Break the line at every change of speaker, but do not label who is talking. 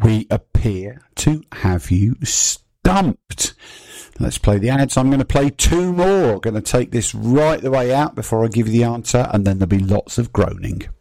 We appear to have you stumped. Let's play the ads. I'm going to play 2 more. I'm going to take this right the way out before I give you the answer, and then there'll be lots of groaning.